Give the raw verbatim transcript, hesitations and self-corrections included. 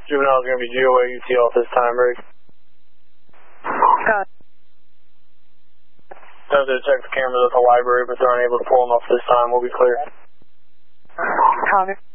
Juvenile is going to be G O A U T L at this time, break. Got it. Those are check the cameras at the library, but they're unable to pull them off this time. We'll be clear. Connor.